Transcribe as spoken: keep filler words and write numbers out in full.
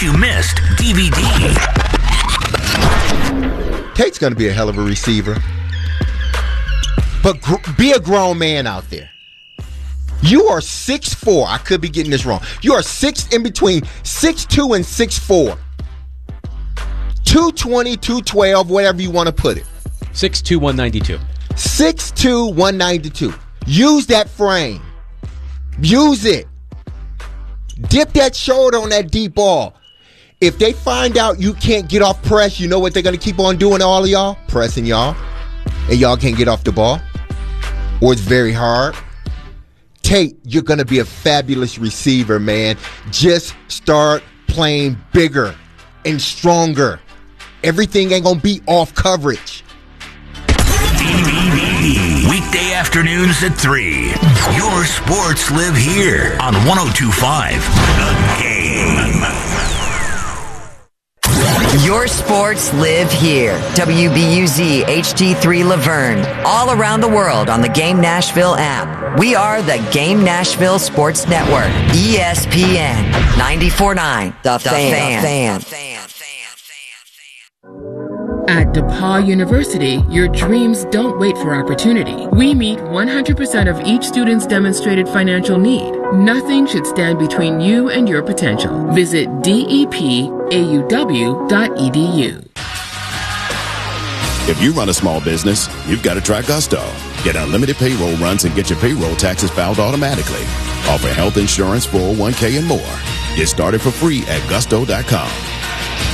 What You Missed D V D. Tate's going to be a hell of a receiver. But gr- be a grown man out there. You are six foot four. I could be getting this wrong. You are six in between six foot two and six foot four. two twenty, two twelve, whatever you want to put it. six foot two, one ninety-two. six foot two, one ninety-two. Use that frame. Use it. Dip that shoulder on that deep ball. If they find out you can't get off press, you know what they're going to keep on doing to all of y'all? Pressing y'all. And y'all can't get off the ball. Or it's very hard. Tate, you're going to be a fabulous receiver, man. Just start playing bigger and stronger. Everything ain't going to be off coverage. D V D. Weekday afternoons at three. Your sports live here on one oh two point five The Game. Your sports live here. W B U Z H D three Laverne. All around the world on the Game Nashville app. We are the Game Nashville Sports Network. E S P N ninety-four point nine. The, the Fan. fan. At DePaul University, your dreams don't wait for opportunity. We meet one hundred percent of each student's demonstrated financial need. Nothing should stand between you and your potential. Visit D E P A U W dot E D U. If you run a small business, you've got to try Gusto. Get unlimited payroll runs and get your payroll taxes filed automatically. Offer health insurance, four oh one k, and more. Get started for free at gusto dot com.